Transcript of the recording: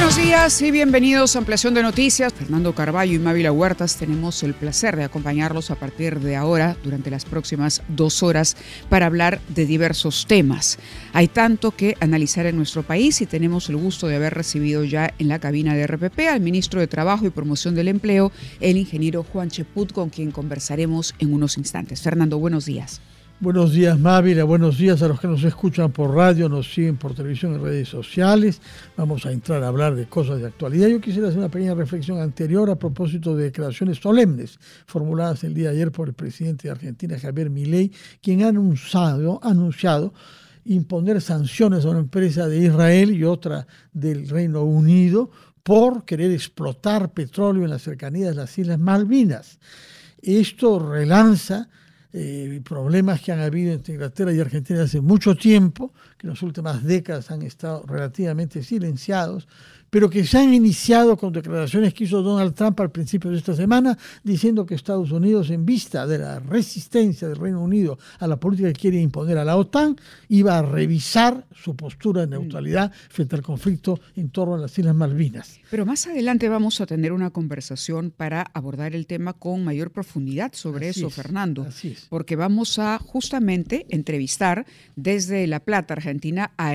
Buenos días y bienvenidos a Ampliación de Noticias. Fernando Carballo y Mávila Huertas tenemos el placer de acompañarlos a partir de ahora durante las próximas 2 horas para hablar de diversos temas. Hay tanto que analizar en nuestro país y tenemos el gusto de haber recibido ya en la cabina de RPP al ministro de Trabajo y Promoción del Empleo, el ingeniero Juan Cheput, con quien conversaremos en unos instantes. Fernando, buenos días. Buenos días, Mávila. Buenos días a los que nos escuchan por radio, nos siguen por televisión y redes sociales. Vamos a entrar a hablar de cosas de actualidad. Yo quisiera hacer una pequeña reflexión anterior a propósito de declaraciones solemnes formuladas el día de ayer por el presidente de Argentina, Javier Milei, quien ha anunciado imponer sanciones a una empresa de Israel y otra del Reino Unido por querer explotar petróleo en las cercanías de las Islas Malvinas. Esto relanza problemas que han habido entre Inglaterra y Argentina hace mucho tiempo, que en las últimas décadas han estado relativamente silenciados, pero que se han iniciado con declaraciones que hizo Donald Trump al principio de esta semana, diciendo que Estados Unidos, en vista de la resistencia del Reino Unido a la política que quiere imponer a la OTAN, iba a revisar su postura de neutralidad frente al conflicto en torno a las Islas Malvinas. Pero más adelante vamos a tener una conversación para abordar el tema con mayor profundidad sobre eso, Fernando. Así es. Porque vamos a justamente entrevistar desde La Plata, Argentina, a